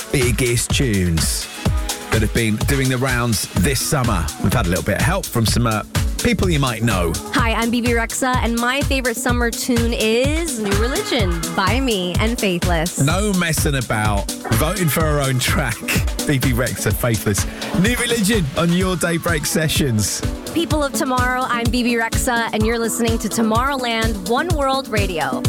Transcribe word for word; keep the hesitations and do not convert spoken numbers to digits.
biggest tunes that have been doing the rounds this summer. We've had a little bit of help from some uh, people you might know. Hi, I'm Bebe Rexha, and my favorite summer tune is New Religion by me and Faithless. No messing about. Voting for our own track. Bebe Rexha, Faithless. New Religion on your Daybreak Sessions. People of tomorrow, I'm Bebe Rexha, and you're listening to Tomorrowland One World Radio.